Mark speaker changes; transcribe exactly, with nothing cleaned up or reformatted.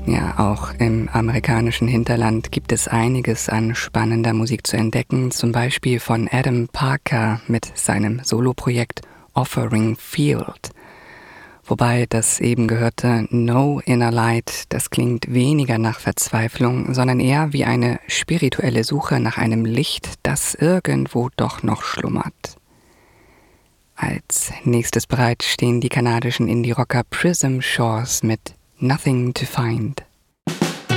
Speaker 1: Ja, auch im amerikanischen Hinterland gibt es einiges an spannender Musik zu entdecken, zum Beispiel von Adam Parker mit seinem Soloprojekt Offering Field. Wobei das eben gehörte No Inner Light, das klingt weniger nach Verzweiflung, sondern eher wie eine spirituelle Suche nach einem Licht, das irgendwo doch noch schlummert. Als nächstes bereit stehen die kanadischen Indie-Rocker Prism Shores mit Nothing to Find.